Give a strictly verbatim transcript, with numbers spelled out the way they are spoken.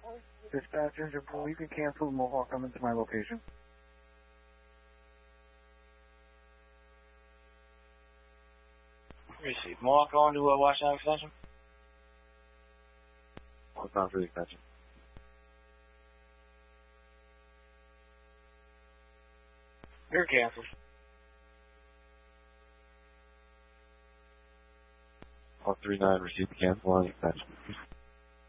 Dispatch engine pool, you can cancel the Mohawk, come into my location. Receive. Mohawk on to uh, Washington Extension. What's on for the extension? You're canceled. one three nine, receive the cancel on the extension.